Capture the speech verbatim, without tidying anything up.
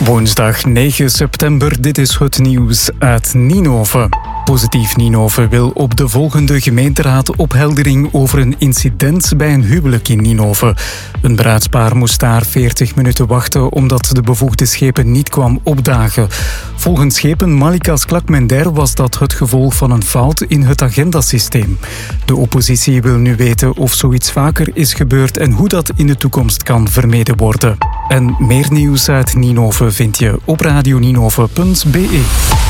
Woensdag negen september, dit is het nieuws uit Ninove. Positief Ninove wil op de volgende gemeenteraad opheldering over een incident bij een huwelijk in Ninove. Een bruidspaar moest daar veertig minuten wachten omdat de bevoegde schepen niet kwam opdagen. Volgens schepen Malikas Klakmender was dat het gevolg van een fout in het agendasysteem. De oppositie wil nu weten of zoiets vaker is gebeurd en hoe dat in de toekomst kan vermeden worden. En meer nieuws uit Ninove vind je op radioninove punt be.